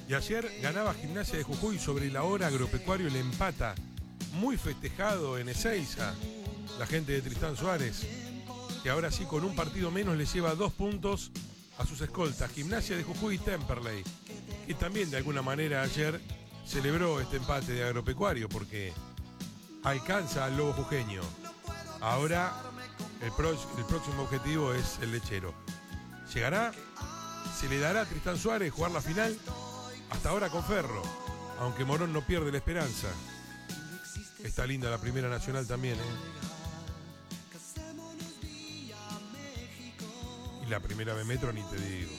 Y ayer ganaba Gimnasia de Jujuy sobre la hora. Agropecuario le empata. Muy festejado en Ezeiza. La gente de Tristán Suárez, que ahora sí con un partido menos le lleva 2 puntos a sus escoltas, Gimnasia de Jujuy y Temperley. Y también de alguna manera ayer celebró este empate de Agropecuario porque alcanza al Lobo Jujeño. Ahora el próximo objetivo es el Lechero. ¿Llegará? ¿Se le dará a Tristán Suárez jugar la final? Hasta ahora con Ferro, aunque Morón no pierde la esperanza. Está linda la Primera Nacional también, Y la Primera B Metro ni te digo.